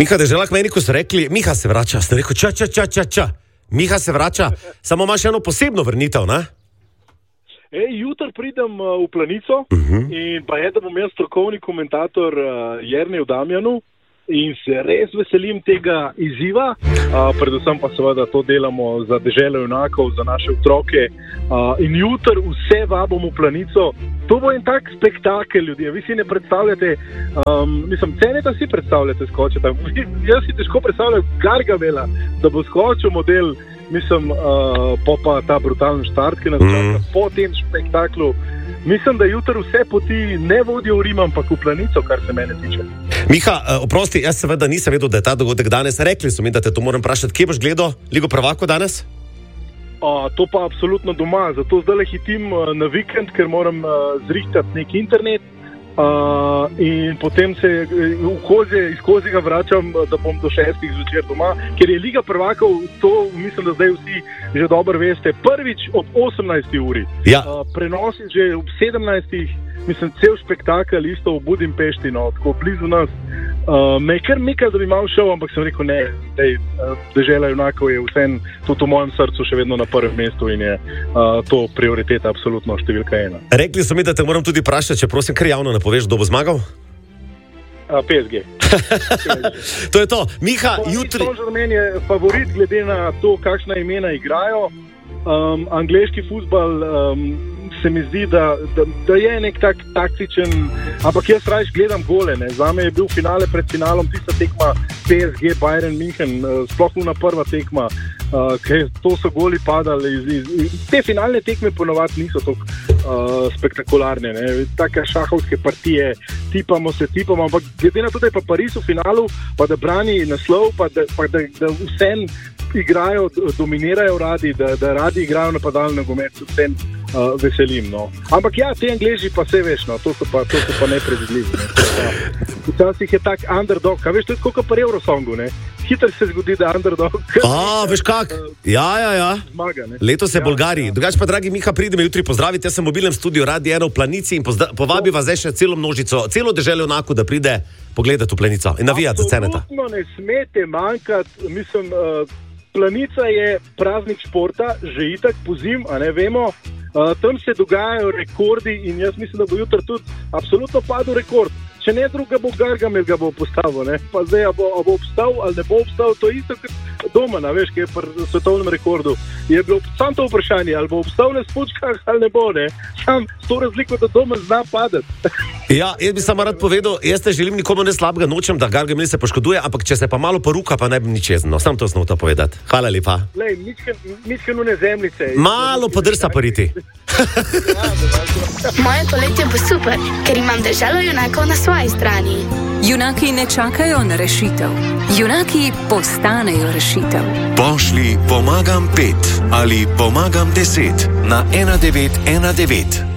Miha, Deželak meni, ko so rekli, Miha se vrača, ste rekel, ča. Miha se vrača, samo imaš eno posebno vrnitev, ne? Jutri pridem v Planico in pa da bom jaz strokovni komentator Jerneju Damjanu in se res veselim tega izziva, predvsem pa seveda to delamo za Deželo junakov, za naše otroke in jutri vse vabom v Planico. To bo en tak spektakel, ljudje. Vi si ne predstavljate, Ceneta si predstavljate skočiti. Jaz si težko predstavljam Gargamela, da bo skočil model, pa ta brutalen štart, ki nas čaka po tem spektaklu. Mislim, da jutri vse poti ne vodijo v Rim, ampak v Planico, kar se mene tiče. Miha, oprosti, jaz seveda nisem vedel, da je ta dogodek danes. Rekli so mi, da te to moram vprašati. Kje boš gledal Ligo prvakov danes? To pa absolutno doma. Zato zdaj hitim na vikend, ker moram zrihtati nek internet in potem se iz Kozjega vračam, da bom do 6 zvečer doma, ker je Liga prvakov, to mislim, da zdaj vsi že dobro veste, prvič ob 18. uri. Ja. Prenosi že ob 17. Cel spektakel isto v Budimpešti, tako blizu nas. Me je kar mikal, da bi mal šel, ampak sem rekel, ne, Dežela junakov je vsem, tudi v mojem srcu še vedno na prvem mestu in je to prioriteta absolutno številka 1. Rekli so mi, da te moram tudi vprašati, če prosim kar javno napoveš, kdo bo zmagal? PSG. To je to. Miha, jutri... Meni je favorit glede na to, kakšna imena igrajo. Angleški fuzbal se mi zdi, da je nek tak taktičen, ampak jaz rajš gledam gole. Zame je bil finale pred finalom tista tekma PSG Bayern München, sploh na prva tekma, ker to so goli padali. Te finalne tekme ponovadi niso tako spektakularne. Take šahovske partije, tipamo, ampak glede na to, da je pa Pariz v finalu, pa da brani naslov, pa da vsem igrajo, dominirajo radi, da radi igrajo napadalni nogomet, vsem veselim. Ampak ja, te Angleži pa vse veš, to so pa nepredvidljivi. Včasih je tak underdog, a veš, to je tako pa Eurosongu, hitro se zgodi, da underdog veš kak? Ja. Zmaga, Letos je Bolgariji. Drugače pa, dragi Miha, pridi me jutri pozdraviti, jaz sem v mobilnem studiu Radia 1 v Planici in povabi vas zdaj še celo množico, celo Deželo junakov, da pride pogledati v Planico in navijati za Ceneta. Absolutno ne smete manjkati, Planica je praznik športa, že itak pozim, a ne vemo. Tam se dogajajo rekordi in jaz mislim, da bo jutri tudi absolutno padel rekord. Če ne druga bo Gargamel ga bo postavil, pa zdaj bo obstal ali ne bo obstal, to je isto kot doma, veš, ki je pri svetovnem rekordu. Je bilo samo to vprašanje, ali bo obstal na spučkah ali ne bo, Sam s to razliko, da doma zna padati. Ja, jaz bi samo rad povedal, jaz te želim nikomu ne slabega, nočem, da Gargamel se poškoduje, ampak če se pa malo poruka, pa ne bi nič jezno. Sam to znal to povedati. Hvala lepa. Lej, ničkanune zemljice. Malo podrsa poriti. Moje poletje bo super, ker imam Deželo junakov na svoji strani. Junaki ne čakajo na rešitev. Junaki postanejo rešitev. Pošli pomagam 5 ali pomagam 10 na 1919.